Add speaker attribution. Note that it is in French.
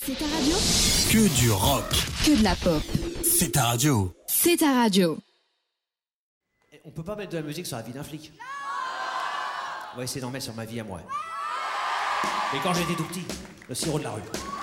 Speaker 1: C'est ta radio?
Speaker 2: Que du rock.
Speaker 1: Que de la pop.
Speaker 2: C'est ta radio.
Speaker 1: C'est ta radio.
Speaker 3: On peut pas mettre de la musique sur la vie d'un flic. On va essayer d'en mettre sur ma vie à moi. Et quand j'étais tout petit, le sirop de la rue.